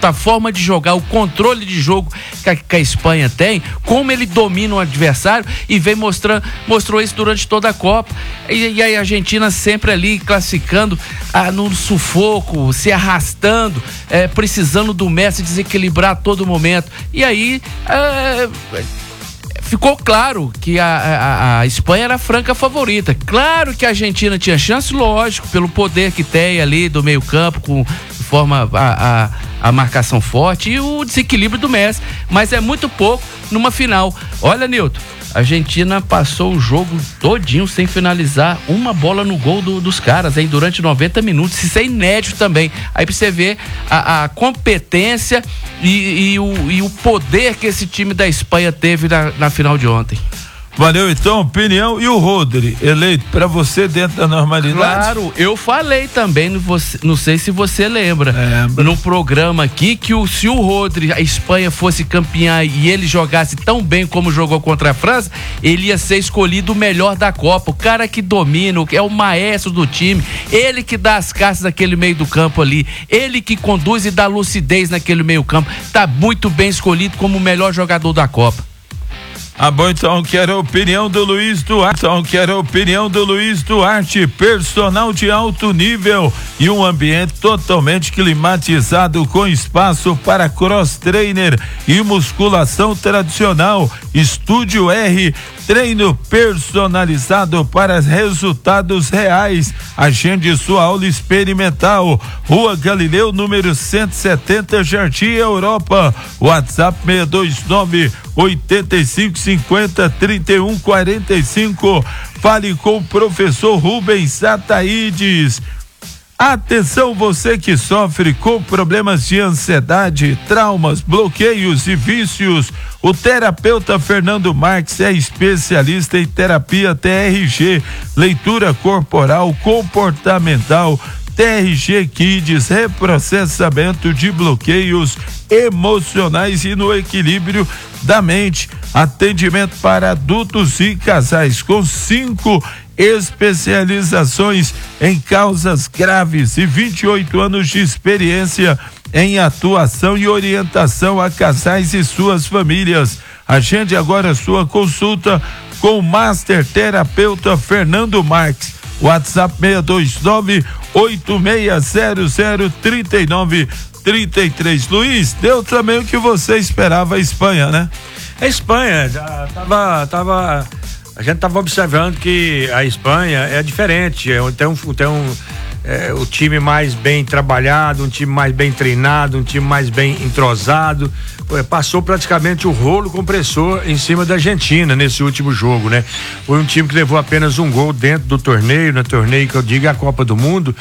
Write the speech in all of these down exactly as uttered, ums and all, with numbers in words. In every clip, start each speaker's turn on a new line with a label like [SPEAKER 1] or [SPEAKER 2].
[SPEAKER 1] a forma de jogar, o controle de jogo que a, que a Espanha tem, como ele domina o adversário e vem mostrando, mostrou isso durante toda a Copa. E, e a Argentina sempre ali classificando ah, no sufoco, se arrastando, é, precisando do Messi desequilibrar a todo momento. E aí é, ficou claro que a, a, a Espanha era a franca favorita. Claro que a Argentina tinha chance, lógico, pelo poder que tem ali do meio campo, com de forma a, a, a marcação forte e o desequilíbrio do Messi, mas é muito pouco numa final. Olha, Nilton, a Argentina passou o jogo todinho sem finalizar uma bola no gol do, dos caras, hein, durante noventa minutos. Isso é inédito também. Aí pra você ver a, a competência e, e, o, e o poder que esse time da Espanha teve na, na final de ontem.
[SPEAKER 2] Valeu, então, opinião. E o Rodri, eleito pra você dentro da normalidade?
[SPEAKER 1] Claro, eu falei também, no você, não sei se você lembra, é, no programa aqui, que o, se o Rodri, a Espanha fosse campeã e ele jogasse tão bem como jogou contra a França, ele ia ser escolhido o melhor da Copa, o cara que domina, é o maestro do time, ele que dá as caças naquele meio do campo ali, ele que conduz e dá lucidez naquele meio campo, tá muito bem escolhido como o melhor jogador da Copa.
[SPEAKER 2] Ah, bom, então quero a opinião do Luiz Duarte. Então quero a opinião do Luiz Duarte, personal de alto nível e um ambiente totalmente climatizado com espaço para cross trainer e musculação tradicional. Estúdio R, treino personalizado para resultados reais. Agende sua aula experimental. Rua Galileu, número cento e setenta, Jardim Europa. WhatsApp seis dois nove, oitenta e cinco, cinquenta, trinta e um, quarenta e cinco. Fale com o professor Rubens Ataídes. Atenção, você que sofre com problemas de ansiedade, traumas, bloqueios e vícios. O terapeuta Fernando Marques é especialista em terapia T R G, leitura corporal, comportamental, T R G Kids, reprocessamento de bloqueios emocionais e no equilíbrio da mente. Atendimento para adultos e casais com cinco especializações em causas graves e vinte e oito anos de experiência em atuação e orientação a casais e suas famílias. Agende agora sua consulta com o Master Terapeuta Fernando Marques. WhatsApp seis dois nove, oito seis zero zero, três nove três três. Luiz, deu também o que você esperava a Espanha, né?
[SPEAKER 3] A Espanha, tava, tava, a gente tava observando que a Espanha é diferente, é, tem um, tem um é, o time mais bem trabalhado, um time mais bem treinado, um time mais bem entrosado, passou praticamente o rolo compressor em cima da Argentina nesse último jogo, né? Foi um time que levou apenas um gol dentro do torneio, no torneio que eu digo é a Copa do Mundo,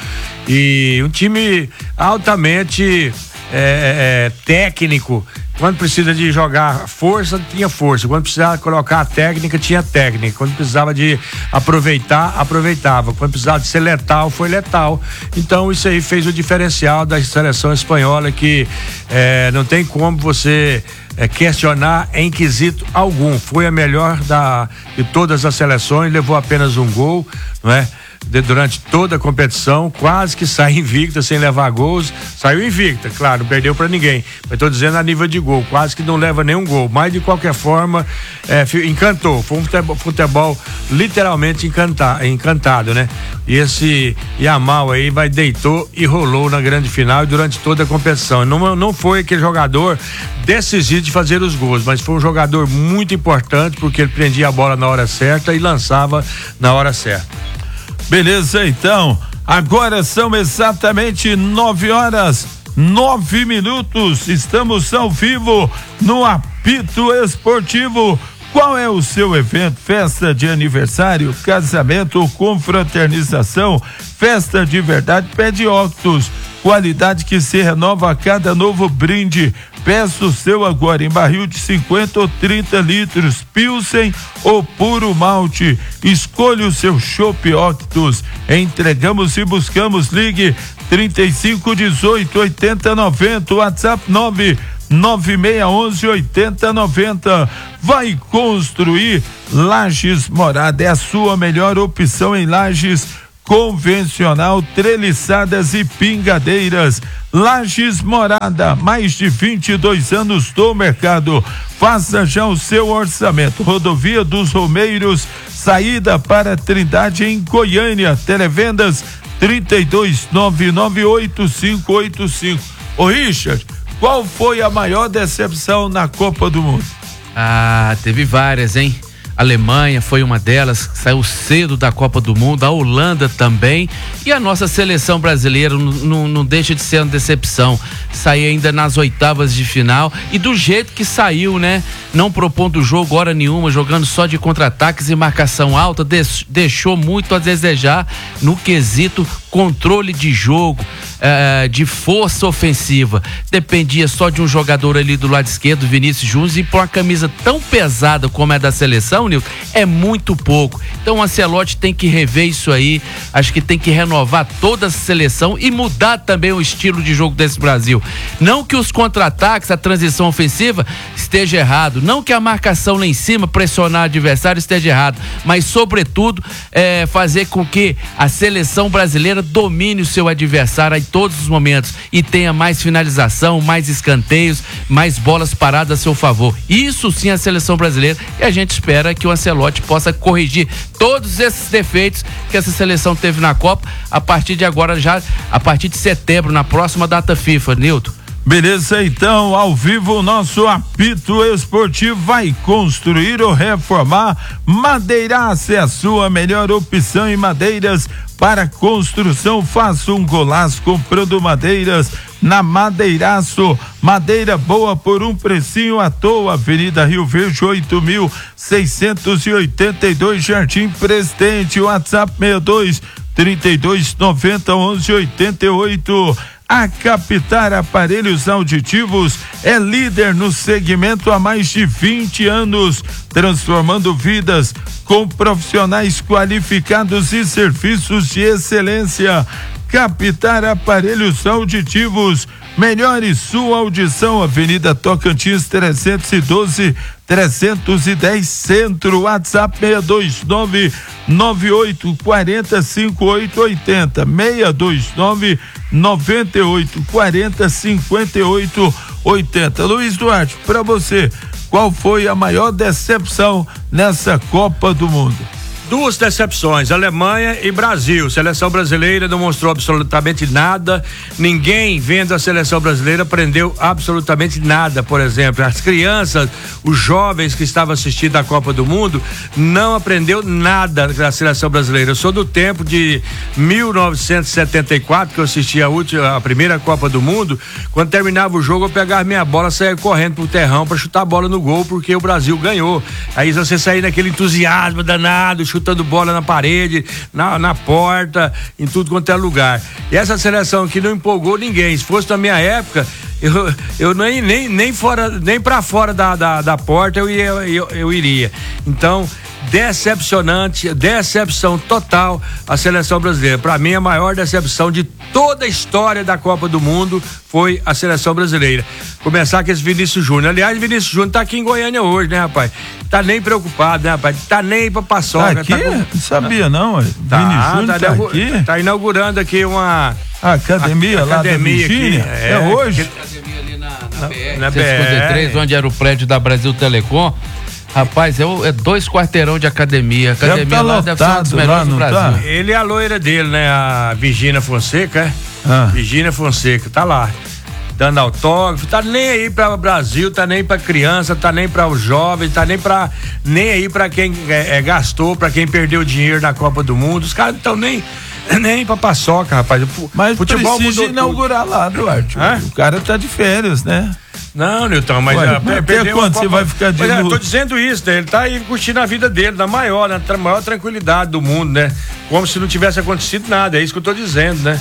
[SPEAKER 3] e um time altamente é, é, técnico. Quando precisa de jogar força, tinha força. Quando precisava colocar a técnica, tinha técnica. Quando precisava de aproveitar, aproveitava. Quando precisava de ser letal, foi letal. Então isso aí fez o diferencial da seleção espanhola, que é, não tem como você é, questionar em quesito algum. Foi a melhor da, de todas as seleções, levou apenas um gol, não é? De, durante toda a competição, quase que sai invicta sem levar gols, saiu invicta, claro, não perdeu pra ninguém, mas tô dizendo a nível de gol, quase que não leva nenhum gol, mas de qualquer forma é, encantou, foi um futebol, futebol literalmente encanta, encantado, né? E esse Yamal aí vai, deitou e rolou na grande final e durante toda a competição, não, não foi aquele jogador decisivo de fazer os gols, mas foi um jogador muito importante, porque ele prendia a bola na hora certa e lançava na hora certa.
[SPEAKER 2] Beleza, então, agora são exatamente nove horas, nove minutos, estamos ao vivo no Apito Esportivo. Qual é o seu evento? Festa de aniversário, casamento ou confraternização? Festa de verdade pede Octus, qualidade que se renova a cada novo brinde. Peça o seu agora em barril de cinquenta ou trinta litros, Pilsen ou puro malte. Escolha o seu chopp Octus. Entregamos e buscamos. Ligue trinta e cinco, dezoito, oitenta, noventa, WhatsApp nove nove seis onze, oitenta, noventa. Vai construir Lages Morada, é a sua melhor opção em Lages. convencional, treliçadas e pingadeiras. Lages Morada, mais de vinte e dois anos no mercado. Faça já o seu orçamento. Rodovia dos Romeiros, saída para Trindade em Goiânia. Televendas trinta e dois, nove nove oito, cinco oito cinco. Ô Richard, qual foi a maior decepção na Copa do Mundo?
[SPEAKER 1] Ah, teve várias, hein? A Alemanha foi uma delas, saiu cedo da Copa do Mundo, a Holanda também, e a nossa seleção brasileira não, não deixa de ser uma decepção, sair ainda nas oitavas de final e do jeito que saiu, né? Não propondo jogo hora nenhuma, jogando só de contra-ataques e marcação alta, des, deixou muito a desejar no quesito controle de jogo, eh, de força ofensiva. Dependia só de um jogador ali do lado esquerdo, Vinícius Júnior, e por uma camisa tão pesada como é da seleção, Nilton, é muito pouco. Então o Ancelotti tem que rever isso aí, acho que tem que renovar toda a seleção e mudar também o estilo de jogo desse Brasil. Não que os contra-ataques, a transição ofensiva esteja errado, não que a marcação lá em cima, pressionar o adversário esteja errado, mas sobretudo eh, fazer com que a seleção brasileira domine o seu adversário em todos os momentos e tenha mais finalização, mais escanteios, mais bolas paradas a seu favor. Isso sim é a seleção brasileira, e a gente espera que o Ancelotti possa corrigir todos esses defeitos que essa seleção teve na Copa a partir de agora, já a partir de setembro, na próxima data FIFA, Nilton.
[SPEAKER 2] Beleza, então, ao vivo, o nosso apito esportivo vai construir ou reformar. Madeiraço é a sua melhor opção em madeiras para construção. Faça um golaço comprando madeiras na Madeiraço. Madeira boa por um precinho à toa. Avenida Rio Verde, oito mil seiscentos e oitenta e dois, Jardim Presidente. WhatsApp sessenta e dois, trinta e dois, noventa, onze, oitenta e oito. A Captar Aparelhos Auditivos é líder no segmento há mais de vinte anos, transformando vidas com profissionais qualificados e serviços de excelência. Captar Aparelhos Auditivos, melhore sua audição. Avenida Tocantins trezentos e doze, trezentos e dez Centro. WhatsApp seis dois nove, nove oito quatro zero, cinco oito oito zero, seis dois nove, nove oito quatro zero, cinco oito oito zero. Luiz Duarte, para você, qual foi a maior decepção nessa Copa do Mundo?
[SPEAKER 3] Duas decepções, Alemanha e Brasil. Seleção brasileira não mostrou absolutamente nada. Ninguém vendo a seleção brasileira aprendeu absolutamente nada. Por exemplo, as crianças, os jovens que estavam assistindo a Copa do Mundo não aprendeu nada da seleção brasileira. Eu sou do tempo de mil novecentos e setenta e quatro, que eu assisti a última, a primeira Copa do Mundo. Quando terminava o jogo, eu pegava minha bola, saía correndo pro terrão para chutar a bola no gol, porque o Brasil ganhou. Aí você saía naquele entusiasmo danado, chutando bola na parede, na, na porta, em tudo quanto é lugar. E essa seleção aqui não empolgou ninguém. Se fosse na minha época, eu, eu nem, nem, nem, fora, nem pra fora da, da, da porta eu, ia, eu, eu iria. Então, decepcionante, decepção total a seleção brasileira. Para mim, a maior decepção de toda a história da Copa do Mundo foi a seleção brasileira. Começar com esse Vinícius Júnior. Aliás, Vinícius Júnior tá aqui em Goiânia hoje, né, rapaz? Tá nem preocupado, né, rapaz? Tá nem pra paçoca.
[SPEAKER 2] Tá aqui?
[SPEAKER 3] Tá com...
[SPEAKER 2] Não sabia, não. Ué.
[SPEAKER 3] Tá,
[SPEAKER 2] Vinícius Júnior
[SPEAKER 3] tá,
[SPEAKER 2] tá
[SPEAKER 3] inaugura...
[SPEAKER 2] aqui?
[SPEAKER 3] Tá inaugurando aqui uma...
[SPEAKER 2] A academia a, lá academia da Virgínia?
[SPEAKER 3] É,
[SPEAKER 2] é hoje?
[SPEAKER 1] Academia ali na, na, na B R,
[SPEAKER 3] na
[SPEAKER 1] seiscentos e cinquenta e três,
[SPEAKER 3] B R.
[SPEAKER 1] onde era o prédio da Brasil Telecom. Rapaz, é, é dois quarteirão de academia. Academia
[SPEAKER 2] deve tá
[SPEAKER 1] lá deve ser um dos melhores do Brasil.
[SPEAKER 2] Tá?
[SPEAKER 3] Ele é a loira dele, né? A Virgínia Fonseca, é?
[SPEAKER 2] Ah.
[SPEAKER 3] Virgínia Fonseca, tá lá. Dando autógrafo, tá nem aí pra Brasil, tá nem pra criança, tá nem pra os jovens, tá nem pra, nem aí pra quem é, é, gastou, pra quem perdeu dinheiro na Copa do Mundo. Os caras não estão nem, nem pra paçoca, rapaz.
[SPEAKER 2] Mas
[SPEAKER 3] futebol
[SPEAKER 2] precisa inaugurar tudo lá, Duarte. Hã? O cara tá de férias, né?
[SPEAKER 3] Não, Nilton, mas
[SPEAKER 2] Ué,
[SPEAKER 3] já
[SPEAKER 2] até
[SPEAKER 3] perdeu
[SPEAKER 2] quando você vai ficar de
[SPEAKER 3] Mas, é,
[SPEAKER 2] luto?
[SPEAKER 3] tô dizendo isso, né? Ele tá aí curtindo a vida dele, da maior, né? Da maior tranquilidade do mundo, né? Como se não tivesse acontecido nada, é isso que eu tô dizendo, né?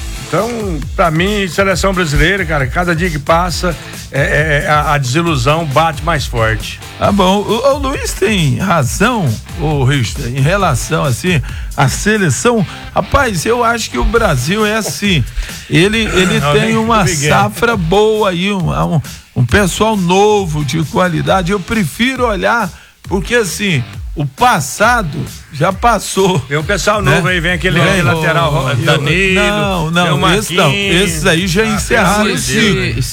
[SPEAKER 3] Então, pra mim, seleção brasileira, cara, cada dia que passa, é, é, a, a desilusão bate mais forte.
[SPEAKER 2] Ah, bom, o, o Luiz tem razão, o Richard, em relação, assim, à seleção. Rapaz, eu acho que o Brasil é assim, ele, ele
[SPEAKER 3] Não,
[SPEAKER 2] tem uma safra boa aí, um, um, um pessoal novo, de qualidade. Eu prefiro olhar, porque assim, O passado já passou.
[SPEAKER 3] Vem um pessoal novo, né? Aí, vem aquele,
[SPEAKER 2] vem,
[SPEAKER 3] aquele lateral,
[SPEAKER 2] oh,
[SPEAKER 3] Danilo.
[SPEAKER 2] Não, não, esses não, esses aí já encerraram o ciclo.